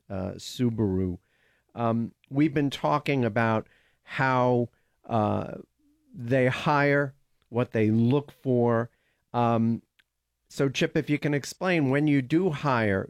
Subaru. We've been talking about how they hire, what they look for. So, Chip, if you can explain when you do hire,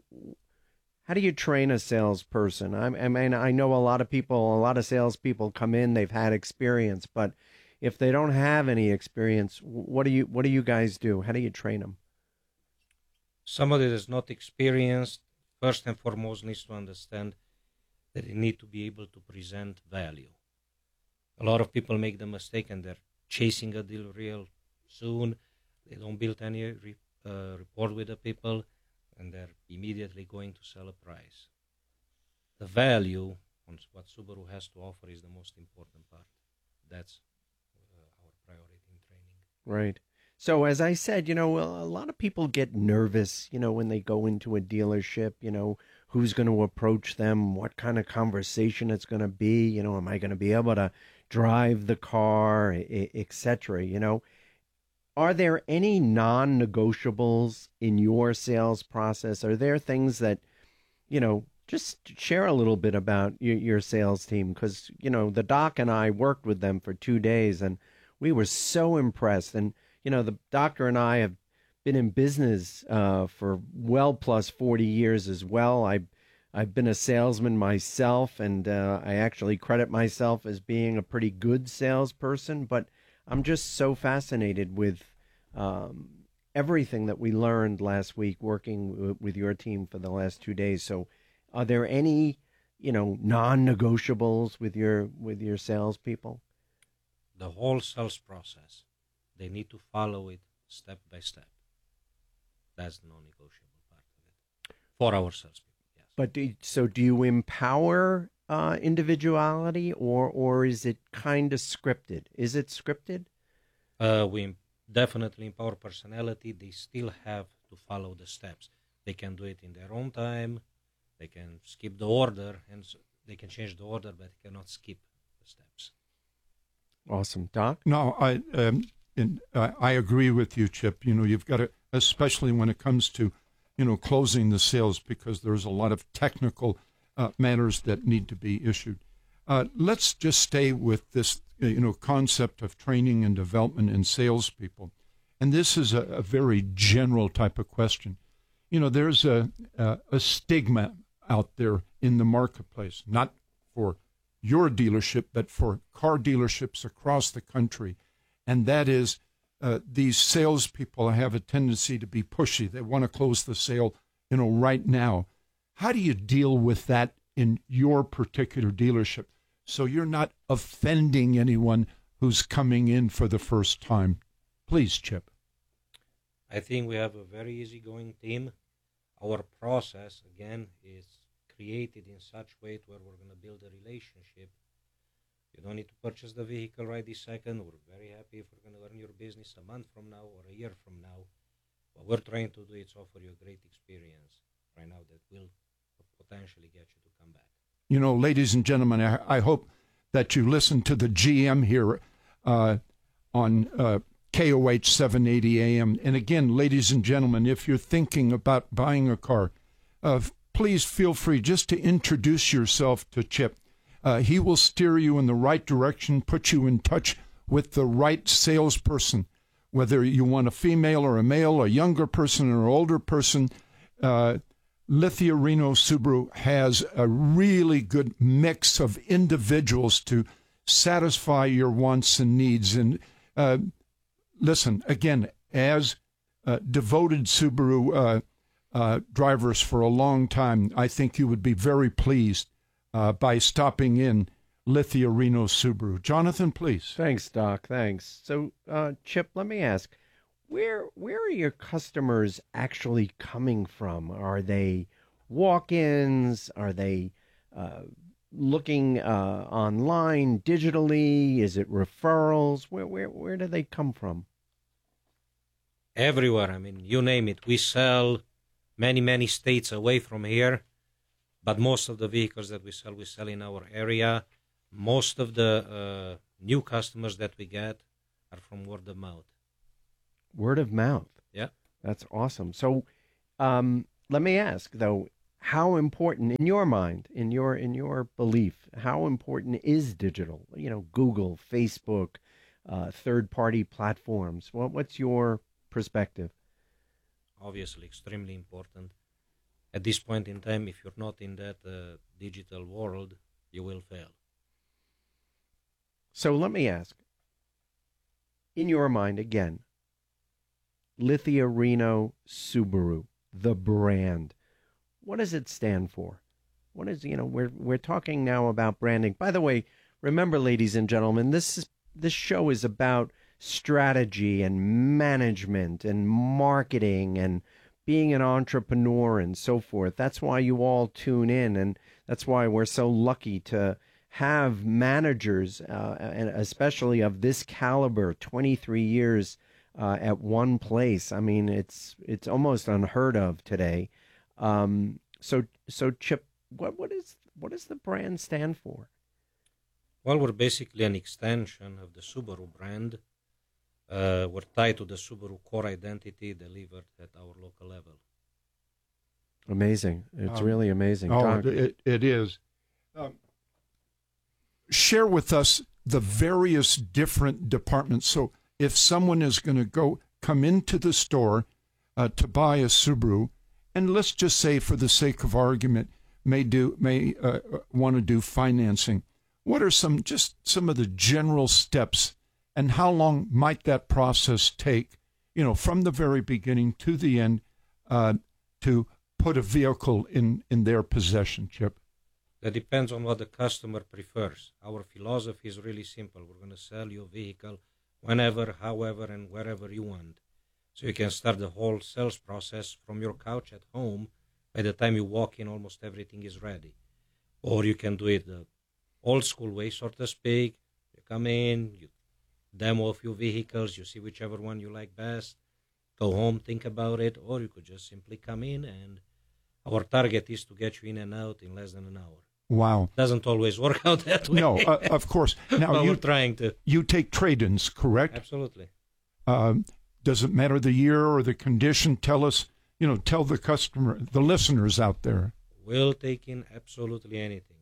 how do you train a salesperson? I mean, I know a lot of salespeople come in, they've had experience, but if they don't have any experience, what do you guys do? How do you train them? Somebody that's not experienced, first and foremost, needs to understand that they need to be able to present value. A lot of people make the mistake and they're chasing a deal real soon. They don't build any rapport with the people, and they're immediately going to sell a price. The value on what Subaru has to offer is the most important part. That's our priority in training. Right. So as I said, a lot of people get nervous, when they go into a dealership, who's going to approach them, what kind of conversation it's going to be, am I going to be able to drive the car, etc. Are there any non-negotiables in your sales process? Are there things that, just share a little bit about your sales team? Because, the doc and I worked with them for 2 days and we were so impressed. And, the doctor and I have been in business for well plus 40 years as well. I've been a salesman myself, and I actually credit myself as being a pretty good salesperson, but I'm just so fascinated with everything that we learned last week working with your team for the last 2 days. So are there any, non-negotiables with your salespeople? The whole sales process, they need to follow it step by step. That's the non-negotiable part of it for our salespeople. Yes. But do you empower individuality, or is it kind of scripted? Is it scripted? We definitely empower personality. They still have to follow the steps. They can do it in their own time. They can skip the order, and they can change the order, but they cannot skip the steps. Awesome. Doc? No, I agree with you, Chip. You've got to, especially when it comes to, closing the sales, because there's a lot of technical matters that need to be issued. Let's just stay with this, concept of training and development in salespeople. And this is a very general type of question. There's a stigma out there in the marketplace, not for your dealership, but for car dealerships across the country. And that is these salespeople have a tendency to be pushy. They want to close the sale, right now. How do you deal with that in your particular dealership so you're not offending anyone who's coming in for the first time? Please, Chip. I think we have a very easygoing team. Our process, again, is created in such way where we're going to build a relationship. You don't need to purchase the vehicle right this second. We're very happy if we're going to earn your business a month from now or a year from now. What we're trying to do is offer you a great experience right now that will potentially get you to come back. Ladies and gentlemen, I hope that you listen to the GM here on KOH 780 AM. And again, ladies and gentlemen, if you're thinking about buying a car, please feel free just to introduce yourself to Chip. He will steer you in the right direction, put you in touch with the right salesperson, whether you want a female or a male, a younger person or an older person. Lithia Reno Subaru has a really good mix of individuals to satisfy your wants and needs. And listen, again, as devoted Subaru drivers for a long time, I think you would be very pleased by stopping in Lithia Reno Subaru. Jonathan, please. Thanks, Doc. Thanks. So, Chip, let me ask, where are your customers actually coming from? Are they walk-ins? Are they looking online, digitally? Is it referrals? Where do they come from? Everywhere. I mean, you name it. We sell many states away from here, but most of the vehicles that we sell in our area. Most of the new customers that we get are from word of mouth. Word of mouth. Yeah. That's awesome. So let me ask, though, how important in your mind, in your belief, how important is digital? Google, Facebook, third-party platforms. What's your perspective? Obviously, extremely important. At this point in time, if you're not in that digital world, you will fail. So let me ask, in your mind again, Lithia Reno Subaru, the brand. What does it stand for? What is, we're talking now about branding. By the way, remember, ladies and gentlemen, this show is about strategy and management and marketing and being an entrepreneur and so forth. That's why you all tune in, and that's why we're so lucky to have managers, and especially of this caliber, 23 years at one place. I mean, it's almost unheard of today. So Chip, what does the brand stand for? Well, we're basically an extension of the Subaru brand. We're tied to the Subaru core identity delivered at our local level. Amazing. It's really amazing. Oh, it is. Share with us the various different departments. So if someone is going to come into the store to buy a Subaru, and let's just say for the sake of argument, may want to do financing, what are some of the general steps, and how long might that process take, from the very beginning to the end, to put a vehicle in their possession, Chip? That depends on what the customer prefers. Our philosophy is really simple. We're going to sell you a vehicle whenever, however, and wherever you want. So you can start the whole sales process from your couch at home. By the time you walk in, almost everything is ready. Or you can do it the old school way, so to speak. You come in, you demo a few vehicles, you see whichever one you like best, go home, think about it, or you could just simply come in, and our target is to get you in and out in less than an hour. Wow. Doesn't always work out that way. No, of course. Now we're trying to. You take trade-ins, correct? Absolutely. Does it matter the year or the condition? Tell us, tell the customer, the listeners out there. We'll take in absolutely anything.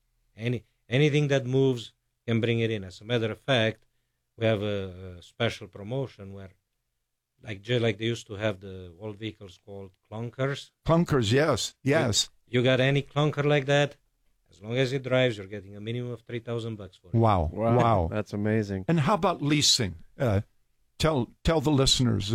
Anything that moves can bring it in. As a matter of fact, we have a special promotion where, like they used to have the old vehicles called clunkers. Clunkers, yes. You got any clunker like that? As long as it drives, you're getting a minimum of $3,000 for it. Wow. That's amazing. And how about leasing? Tell the listeners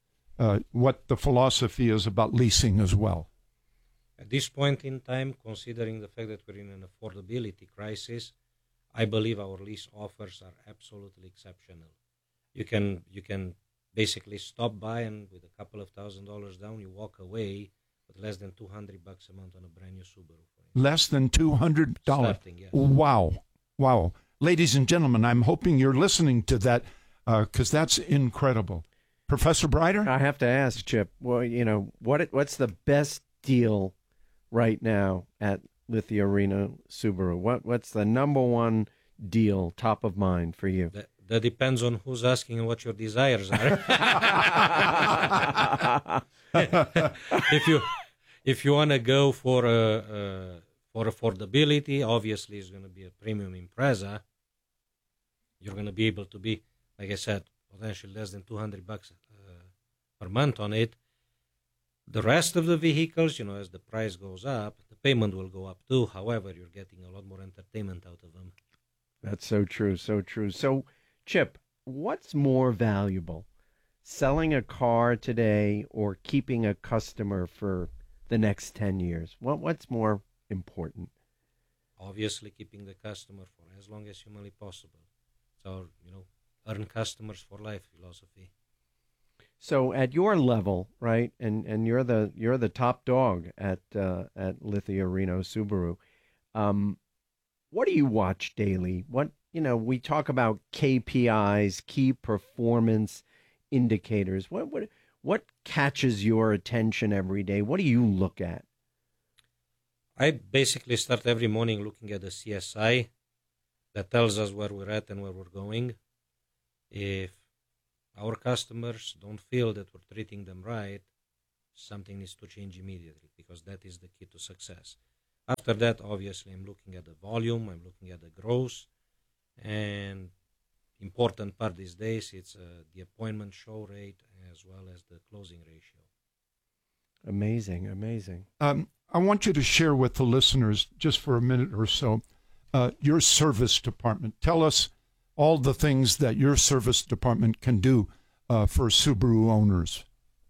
what the philosophy is about leasing as well. At this point in time, considering the fact that we're in an affordability crisis, I believe our lease offers are absolutely exceptional. You can basically stop by, and with a couple of $1,000s down, you walk away with less than $200 a month on a brand new Subaru. Less than $200. Starting, yes. Wow. Ladies and gentlemen, I'm hoping you're listening to that, because that's incredible. Professor Breider? I have to ask, Chip, well, what's the best deal right now at Lithia Reno Subaru? What's the number one deal top of mind for you? That depends on who's asking and what your desires are. If you want to go for affordability, obviously it's going to be a premium Impreza. You're going to be able to be, like I said, potentially less than $200 per month on it. The rest of the vehicles, as the price goes up, the payment will go up too. However, you're getting a lot more entertainment out of them. That's so true, so true. So, Chip, what's more valuable, selling a car today or keeping a customer for the next 10 years? What's more important? Obviously, keeping the customer for as long as humanly possible. It's our, earn customers for life philosophy. So at your level, right, and you're the top dog at Lithia Reno Subaru. What do you watch daily? We talk about KPIs, key performance indicators. What catches your attention every day? What do you look at? I basically start every morning looking at the CSI that tells us where we're at and where we're going. If our customers don't feel that we're treating them right, something needs to change immediately, because that is the key to success. After that, obviously, I'm looking at the volume, I'm looking at the growth, and important part these days, it's the appointment show rate as well as the closing ratio. Amazing, amazing. I want you to share with the listeners, just for a minute or so, your service department. Tell us all the things that your service department can do for Subaru owners.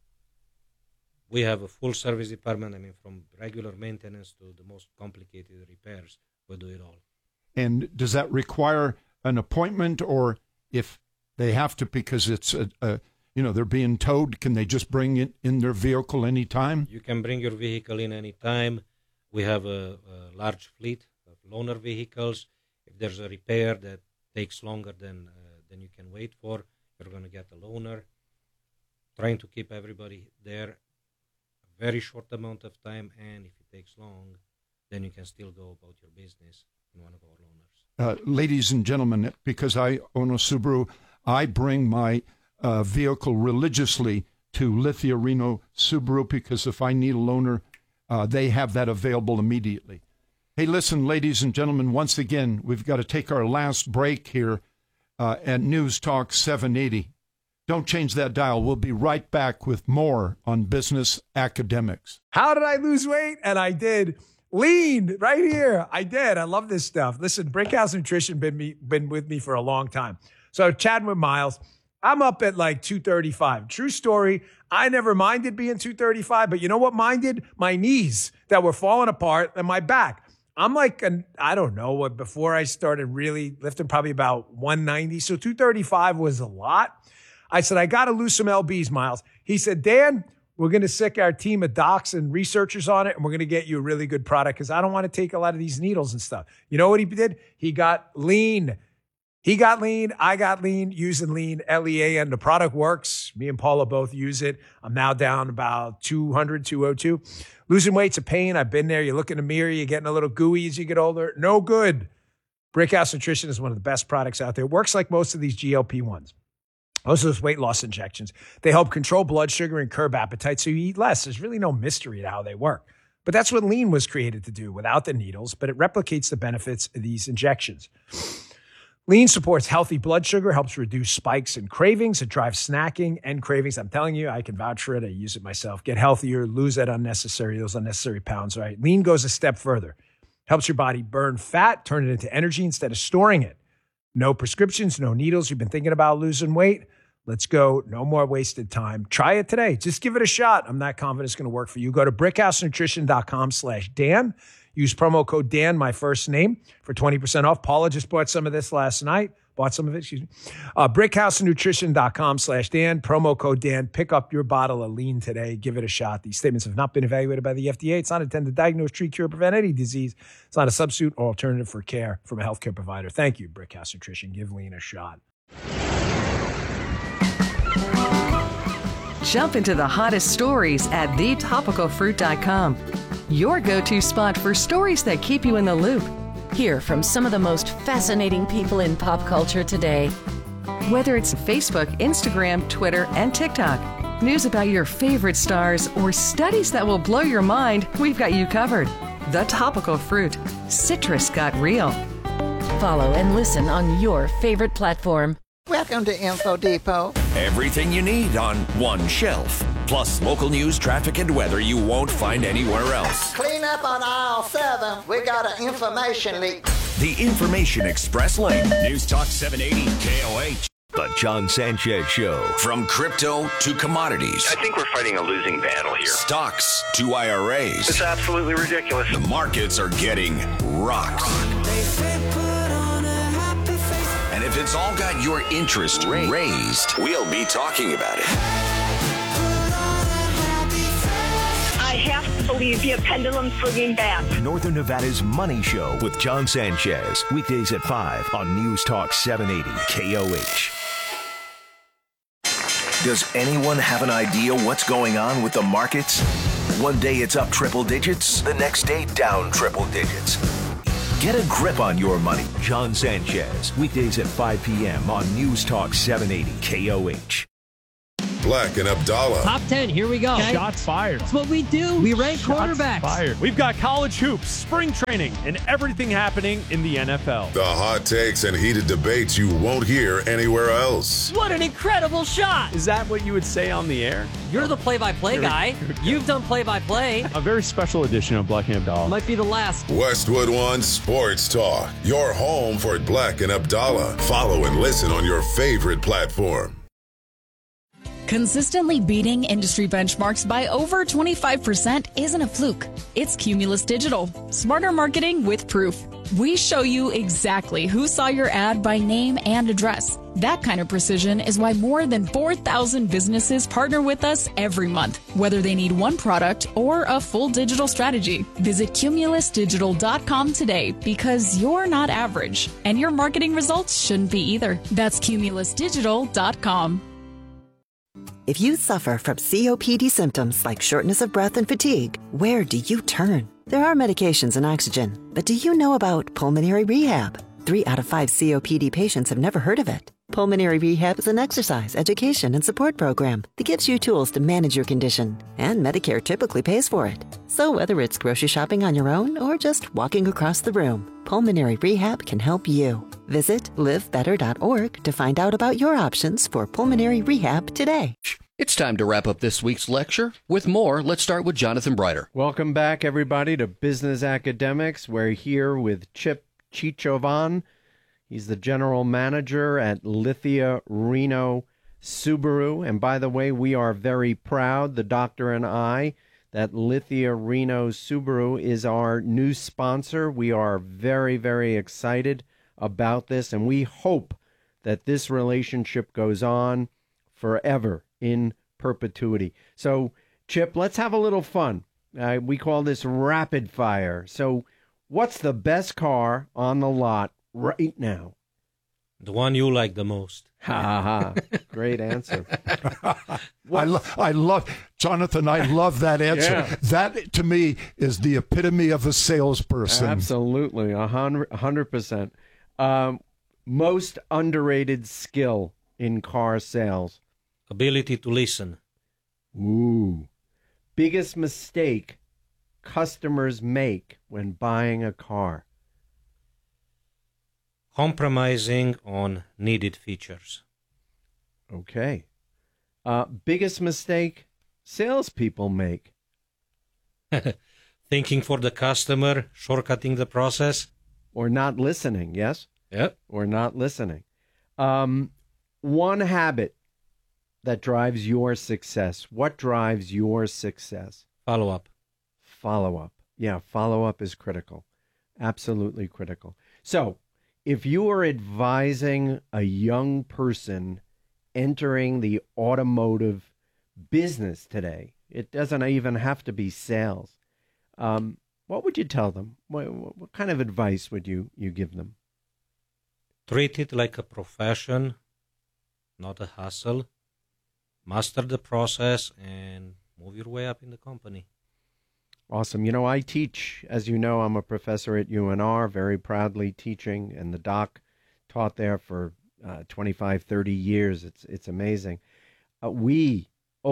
We have a full service department. I mean, from regular maintenance to the most complicated repairs, we do it all. And does that require an appointment, or if they have to because it's they're being towed, can they just bring it in their vehicle anytime? You can bring your vehicle in anytime. We have a large fleet of loaner vehicles. If there's a repair that takes longer than you can wait for, you're going to get a loaner. Trying to keep everybody there a very short amount of time, and if it takes long, then you can still go about your business in one of our loaners. Ladies and gentlemen, because I own a Subaru, I bring my vehicle religiously to Lithia Reno Subaru, because if I need a loaner, they have that available immediately. Hey, listen, ladies and gentlemen, once again, we've got to take our last break here at News Talk 780. Don't change that dial. We'll be right back with more on business academics. How did I lose weight? And I did. Lean right here. I did. I love this stuff. Listen, Brickhouse Nutrition been with me for a long time. So chatting with Miles, I'm up at like 235. True story. I never minded being 235, but you know what minded? My knees that were falling apart and my back. I'm like, I don't know what, before I started really lifting, probably about 190. So 235 was a lot. I said, I got to lose some LBs, Miles. He said, Dan, we're going to sick our team of docs and researchers on it, and we're going to get you a really good product because I don't want to take a lot of these needles and stuff. You know what he did? He got lean. He got lean. I got lean, using lean, LEAN. The product works. Me and Paula both use it. I'm now down about 200, 202. Losing weight's a pain. I've been there. You look in the mirror, you're getting a little gooey as you get older. No good. Brickhouse Nutrition is one of the best products out there. It works like most of these GLP-1s. Most of those weight loss injections. They help control blood sugar and curb appetite so you eat less. There's really no mystery to how they work. But that's what lean was created to do, without the needles, but it replicates the benefits of these injections. Lean supports healthy blood sugar, helps reduce spikes and cravings. It drives snacking and cravings. I'm telling you, I can vouch for it. I use it myself. Get healthier, lose those unnecessary pounds, right? Lean goes a step further. Helps your body burn fat, turn it into energy instead of storing it. No prescriptions, no needles. You've been thinking about losing weight? Let's go. No more wasted time. Try it today. Just give it a shot. I'm not confident it's going to work for you. Go to brickhousenutrition.com/Dan. Use promo code Dan, my first name, for 20% off. Paula just bought some of this last night. Brickhousenutrition.com/Dan. Promo code Dan. Pick up your bottle of lean today. Give it a shot. These statements have not been evaluated by the FDA. It's not intended to diagnose, treat, cure, prevent any disease. It's not a substitute or alternative for care from a healthcare provider. Thank you, Brickhouse Nutrition. Give lean a shot. Jump into the hottest stories at thetopicalfruit.com. Your go-to spot for stories that keep you in the loop. Hear from some of the most fascinating people in pop culture today. Whether it's Facebook, Instagram, Twitter, and TikTok, news about your favorite stars, or studies that will blow your mind, we've got you covered. The Topical Fruit. Citrus got real. Follow and listen on your favorite platform. Welcome to Info Depot. Everything you need on one shelf. Plus local news, traffic, and weather you won't find anywhere else. Clean up on aisle 7. We got an information leak. The Information Express Lane. News Talk 780 KOH. The John Sanchez Show. From crypto to commodities. I think we're fighting a losing battle here. Stocks to IRAs. It's absolutely ridiculous. The markets are getting rocked. And if it's all got your interest raised, we'll be talking about it. I have to believe the pendulum swinging back. Northern Nevada's Money Show with John Sanchez. Weekdays at 5 on News Talk 780 KOH. Does anyone have an idea what's going on with the markets? One day it's up triple digits, the next day down triple digits. Get a grip on your money. John Sanchez, weekdays at 5 p.m. on News Talk 780 KOH. Black and Abdallah. Top 10, here we go. Okay. Shots fired. That's what we do. We rank quarterbacks. Fired. We've got college hoops, spring training, and everything happening in the NFL. The hot takes and heated debates you won't hear anywhere else. What an incredible shot. Is that what you would say on the air? You're the play-by-play guy. You've done play-by-play. A very special edition of Black and Abdallah. Might be the last. Westwood One Sports Talk. Your home for Black and Abdallah. Follow and listen on your favorite platform. Consistently beating industry benchmarks by over 25% isn't a fluke. It's Cumulus Digital. Smarter marketing with proof. We show you exactly who saw your ad by name and address. That kind of precision is why more than 4,000 businesses partner with us every month, whether they need one product or a full digital strategy. Visit cumulusdigital.com today because you're not average, and your marketing results shouldn't be either. That's cumulusdigital.com. If you suffer from COPD symptoms like shortness of breath and fatigue, where do you turn? There are medications and oxygen, but do you know about pulmonary rehab? 3 out of 5 COPD patients have never heard of it. Pulmonary rehab is an exercise, education, and support program that gives you tools to manage your condition, and Medicare typically pays for it. So whether it's grocery shopping on your own or just walking across the room, pulmonary rehab can help you. Visit livebetter.org to find out about your options for pulmonary rehab today. It's time to wrap up this week's lecture. With more, let's start with Jonathan Brighter. Welcome back, everybody, to Business Academics. We're here with Chip Chichovan. He's the general manager at Lithia Reno Subaru. And by the way, we are very proud, the doctor and I, that Lithia Reno Subaru is our new sponsor. We are very, very excited about this, and we hope that this relationship goes on forever in perpetuity. So, Chip, let's have a little fun. We call this rapid fire. So, what's the best car on the lot right now? The one you like the most. Ha ha ha. Great answer. I love, Jonathan, I love that answer. Yeah. That, to me, is the epitome of a salesperson. Absolutely, 100%. Most underrated skill in car sales? Ability to listen. Ooh. Biggest mistake customers make when buying a car? Compromising on needed features. Okay. Biggest mistake salespeople make? Thinking for the customer, shortcutting the process. Or not listening, yes? Yep. Or not listening. One habit that drives your success. What drives your success? Follow up. Follow up. Yeah, follow up is critical. Absolutely critical. So, if you are advising a young person entering the automotive business today, it doesn't even have to be sales. What would you tell them? What kind of advice would you give them? Treat it like a profession, not a hustle. Master the process and move your way up in the company. Awesome. You know, I teach, as you know, I'm a professor at UNR, very proudly teaching, and the doc taught there for 25, 30 years. It's amazing. I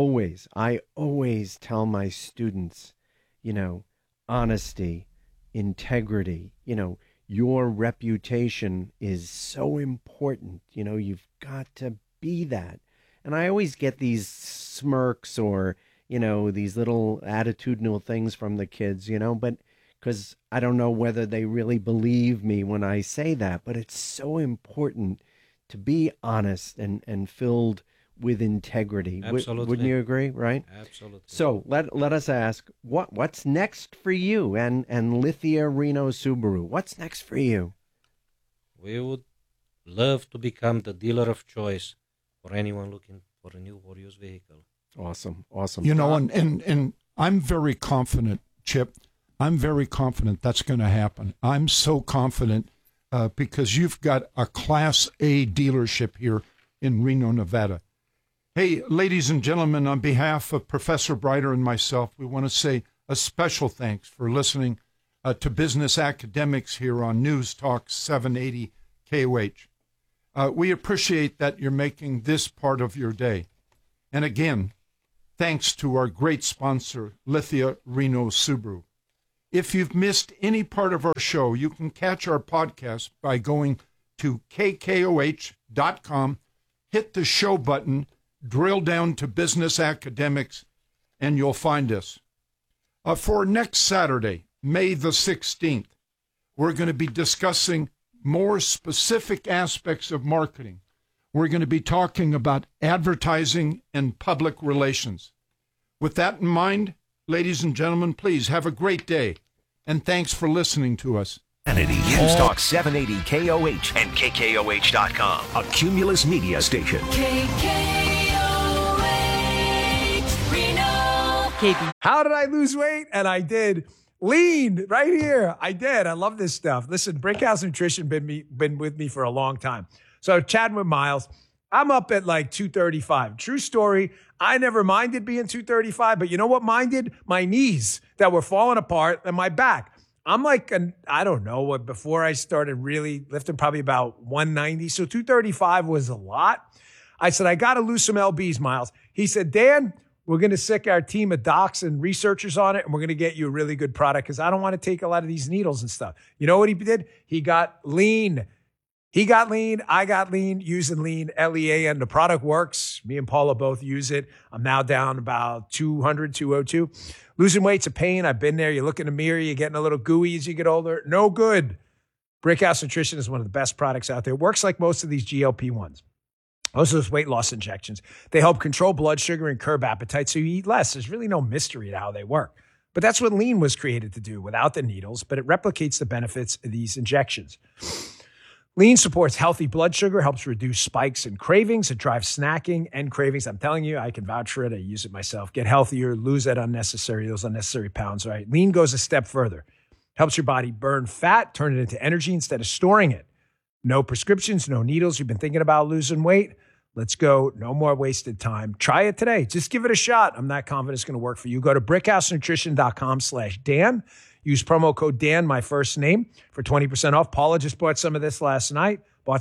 always tell my students, you know, honesty, integrity, you know, your reputation is so important. You know, you've got to be that. And I always get these smirks or, you know, these little attitudinal things from the kids, you know, but because I don't know whether they really believe me when I say that, but it's so important to be honest and filled with integrity. Absolutely. Wouldn't you agree, right? Absolutely. So let us ask, what's next for you and Lithia Reno Subaru? What's next for you? We would love to become the dealer of choice for anyone looking for a new or used vehicle. Awesome. You know, and I'm very confident, Chip. I'm very confident that's going to happen. I'm so confident because you've got a Class A dealership here in Reno, Nevada. Hey, ladies and gentlemen, on behalf of Professor Brighter and myself, we want to say a special thanks for listening to Business Academics here on News Talk 780 KOH. We appreciate that you're making this part of your day. And again, thanks to our great sponsor, Lithia Reno Subaru. If you've missed any part of our show, you can catch our podcast by going to kkoh.com, hit the show button, drill down to business academics, and you'll find us. For next Saturday, May the 16th, we're going to be discussing more specific aspects of marketing. We're going to be talking about advertising and public relations. With that in mind, ladies and gentlemen, please have a great day, and thanks for listening to us. Kennedy News Talk 780 KOH and KKOH.com, a Cumulus media station. How did I lose weight? And I did. Lean right here. I did. I love this stuff. Listen, Brickhouse Nutrition been with me for a long time. So chatting with Miles, I'm up at like 235. True story. I never minded being 235, but you know what minded? My knees that were falling apart and my back. I'm like, I don't know what, before I started really lifting, probably about 190. So 235 was a lot. I said, I got to lose some LBs, Miles. He said, Dan, we're going to sick our team of docs and researchers on it, and we're going to get you a really good product because I don't want to take a lot of these needles and stuff. You know what he did? He got lean. He got lean. I got lean, using lean, L-E-A-N. The product works. Me and Paula both use it. I'm now down about 200, 202. Losing weight's a pain. I've been there. You look in the mirror, you're getting a little gooey as you get older. No good. Brickhouse Nutrition is one of the best products out there. It works like most of these GLP-1s. Most of those weight loss injections. They help control blood sugar and curb appetite so you eat less. There's really no mystery to how they work. But that's what lean was created to do without the needles, but it replicates the benefits of these injections. Lean supports healthy blood sugar, helps reduce spikes and cravings. It drives snacking and cravings. I'm telling you, I can vouch for it. I use it myself. Get healthier, lose those unnecessary pounds, right? Lean goes a step further. Helps your body burn fat, turn it into energy instead of storing it. No prescriptions, no needles. You've been thinking about losing weight? Let's go. No more wasted time. Try it today. Just give it a shot. I'm not confident it's going to work for you. Go to brickhousenutrition.com/Dan. Use promo code Dan, my first name, for 20% off. Paula just bought some of this last night.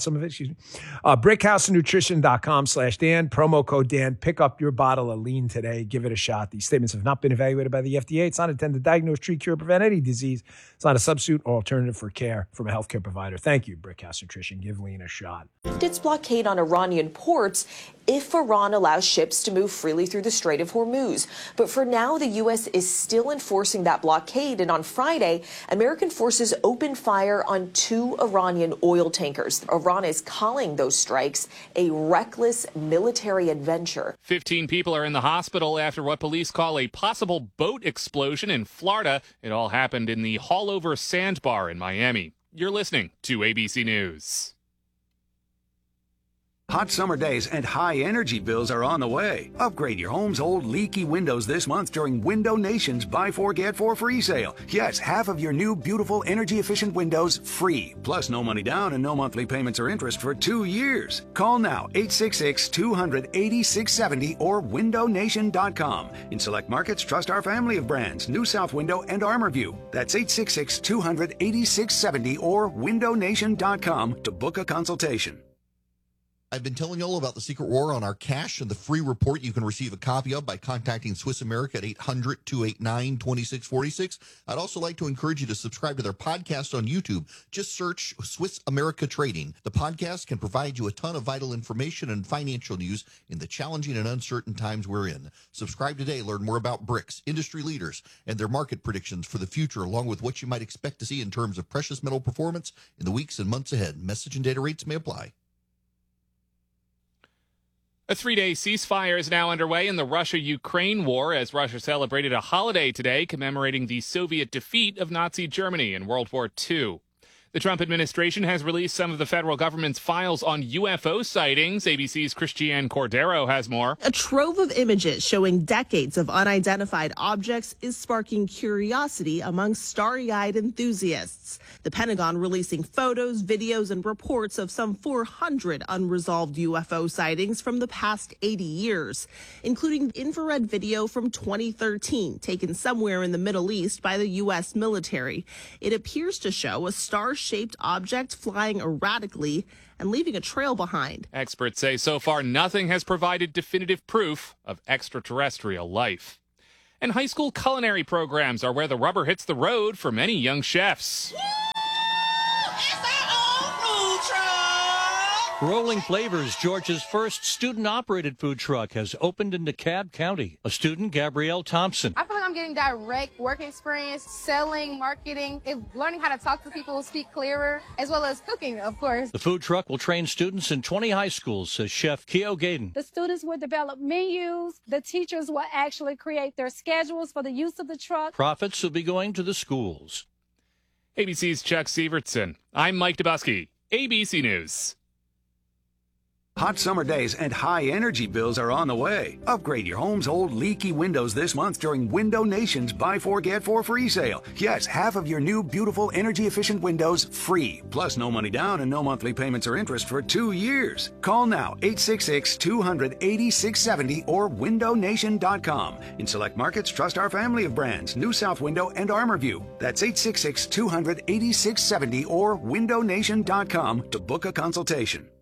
brickhousenutrition.com/Dan. Promo code Dan. Pick up your bottle of lean today. Give it a shot. These statements have not been evaluated by the FDA. It's not intended to diagnose, treat, cure, prevent any disease. It's not a substitute or alternative for care from a healthcare provider. Thank you, Brickhouse Nutrition. Give lean a shot. Its blockade on Iranian ports if Iran allows ships to move freely through the Strait of Hormuz. But for now, the U.S. is still enforcing that blockade. And on Friday, American forces opened fire on 2 Iranian oil tankers. Iran is calling those strikes a reckless military adventure. 15 people are in the hospital after what police call a possible boat explosion in Florida. It all happened in the Hallover Sandbar in Miami. You're listening to ABC News. Hot summer days and high energy bills are on the way. Upgrade your home's old leaky windows this month during Window Nation's Buy 4 Get 4 free sale. Yes, half of your new beautiful energy efficient windows free. Plus no money down and no monthly payments or interest for 2 years. Call now 866-200-8670 or windownation.com. In select markets, trust our family of brands, New South Window and ArmorView. That's 866-200-8670 or windownation.com to book a consultation. I've been telling you all about the secret war on our cash and the free report you can receive a copy of by contacting Swiss America at 800-289-2646. I'd also like to encourage you to subscribe to their podcast on YouTube. Just search Swiss America Trading. The podcast can provide you a ton of vital information and financial news in the challenging and uncertain times we're in. Subscribe today. Learn more about BRICS, industry leaders, and their market predictions for the future, along with what you might expect to see in terms of precious metal performance in the weeks and months ahead. Message and data rates may apply. A 3-day ceasefire is now underway in the Russia-Ukraine war as Russia celebrated a holiday today commemorating the Soviet defeat of Nazi Germany in World War II. The Trump administration has released some of the federal government's files on UFO sightings. ABC's Christiane Cordero has more. A trove of images showing decades of unidentified objects is sparking curiosity among starry-eyed enthusiasts. The Pentagon releasing photos, videos, and reports of some 400 unresolved UFO sightings from the past 80 years, including infrared video from 2013 taken somewhere in the Middle East by the U.S. military. It appears to show a star star-shaped object flying erratically and leaving a trail behind. Experts say so far nothing has provided definitive proof of extraterrestrial life. And high school culinary programs are where the rubber hits the road for many young chefs. Rolling Flavors, Georgia's first student-operated food truck, has opened in DeKalb County. A student, Gabrielle Thompson. I feel like I'm getting direct work experience, selling, marketing, and learning how to talk to people who speak clearer, as well as cooking, of course. The food truck will train students in 20 high schools, says Chef Keo Gaden. The students will develop menus. The teachers will actually create their schedules for the use of the truck. Profits will be going to the schools. ABC's Chuck Sievertson. I'm Mike Dubusky, ABC News. Hot summer days and high energy bills are on the way. Upgrade your home's old leaky windows this month during Window Nation's Buy 4 Get 4 free sale. Yes, half of your new beautiful energy efficient windows free. Plus no money down and no monthly payments or interest for 2 years. Call now 866-200-8670 or windownation.com. In select markets, trust our family of brands, New South Window and ArmorView. That's 866-200-8670 or windownation.com to book a consultation.